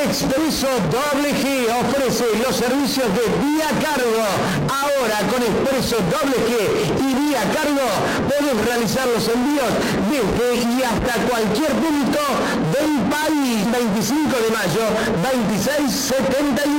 Expreso Doble G ofrece los servicios de Vía Cargo. Ahora con Expreso Doble G y Vía Cargo podés realizar los envíos desde y hasta cualquier punto del país. 25 de mayo, 2671.